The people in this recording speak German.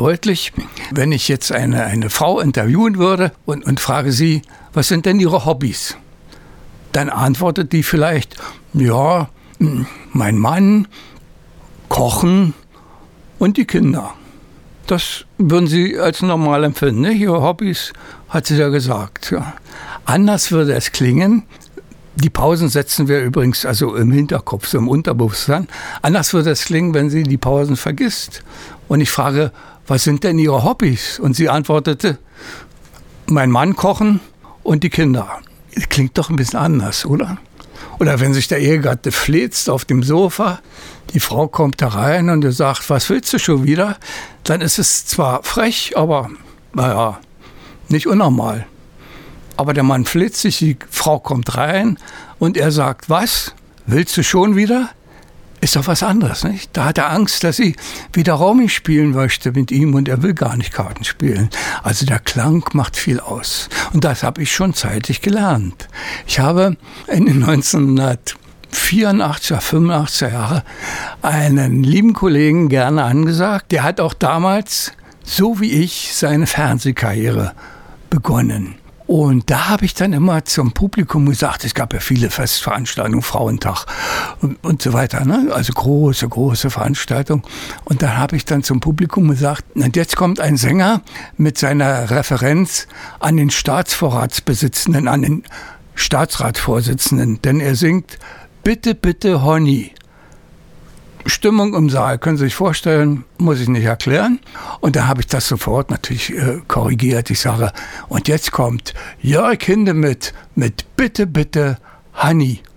deutlich, wenn ich jetzt eine Frau interviewen würde und frage sie, was sind denn ihre Hobbys? Dann antwortet die vielleicht, ja, mein Mann, Kochen und die Kinder. Das würden Sie als normal empfinden, nicht? Ihre Hobbys, hat sie ja gesagt. Ja. Anders würde es klingen. Die Pausen setzen wir übrigens also im Hinterkopf, so im Unterbewusstsein. Anders würde es klingen, wenn sie die Pausen vergisst. Und ich frage, was sind denn Ihre Hobbys? Und sie antwortete, mein Mann kochen und die Kinder. Klingt doch ein bisschen anders, oder? Oder wenn sich der Ehegatte fläzt auf dem Sofa, die Frau kommt da rein und er sagt, was willst du schon wieder? Dann ist es zwar frech, aber naja, nicht unnormal. Aber der Mann fläzt sich, die Frau kommt rein und er sagt, was? Willst du schon wieder? Ist doch was anderes, nicht? Da hat er Angst, dass sie wieder Romy spielen möchte mit ihm und er will gar nicht Karten spielen. Also der Klang macht viel aus. Und das habe ich schon zeitig gelernt. Ich habe in den 1984er, 85er Jahre einen lieben Kollegen gerne angesagt. Der hat auch damals, so wie ich, seine Fernsehkarriere begonnen. Und da habe ich dann immer zum Publikum gesagt, es gab ja viele Festveranstaltungen, Frauentag und so weiter, ne? Also große Veranstaltungen. Und dann habe ich dann zum Publikum gesagt, und jetzt kommt ein Sänger mit seiner Referenz an den Staatsvorratsbesitzenden, an den Staatsratsvorsitzenden, denn er singt, bitte, bitte, Honey. Stimmung im Saal, können Sie sich vorstellen, muss ich nicht erklären. Und da habe ich das sofort natürlich korrigiert. Ich sage, und jetzt kommt Jörg Hindemith mit Bitte, bitte, Honey.